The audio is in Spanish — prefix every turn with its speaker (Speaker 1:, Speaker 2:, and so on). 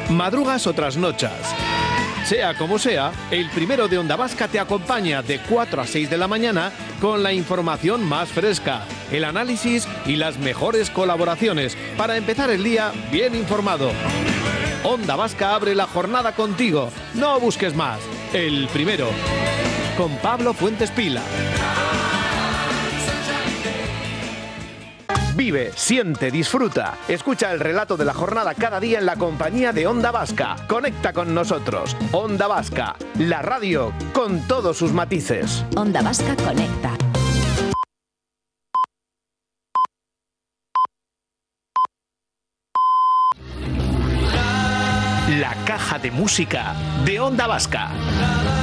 Speaker 1: madrugas o trasnochas. Sea como sea, el primero de Onda Vasca te acompaña de 4 a 6 de la mañana con la información más fresca, el análisis y las mejores colaboraciones para empezar el día bien informado. Onda Vasca abre la jornada contigo. No busques más. El primero. Con Pablo Fuentes Pila. Vive, siente, disfruta. Escucha el relato de la jornada cada día en la compañía de Onda Vasca. Conecta con nosotros. Onda Vasca, la radio con todos sus matices.
Speaker 2: Onda Vasca conecta.
Speaker 1: La caja de música de Onda Vasca.